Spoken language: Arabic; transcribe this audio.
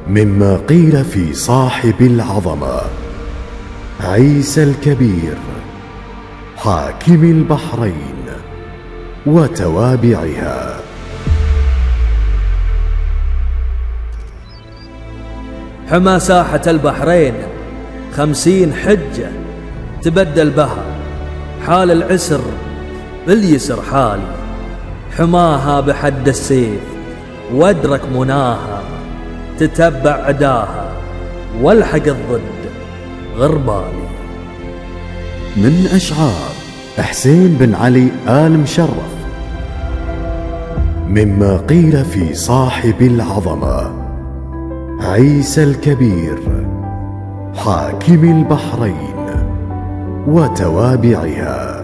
مما قيل في صاحب العظمة عيسى الكبير حاكم البحرين وتوابعها. حمى ساحة البحرين 50 حجة تبدل بها، حال العسر باليسر حالي، حماها بحد السيف وادرك مناها، تتبع عداها والحق الضد غربالي. من أشعار حسين بن علي آل مشرف. مما قيل في صاحب العظمة عيسى الكبير حاكم البحرين وتوابعها.